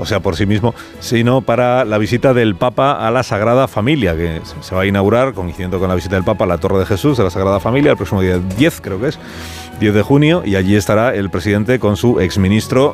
o sea, por sí mismo, sino para la visita del Papa a la Sagrada Familia, que se va a inaugurar, coincidiendo con la visita del Papa a la Torre de Jesús de la Sagrada Familia, el próximo día 10, creo que es, 10 de junio, y allí estará el presidente con su exministro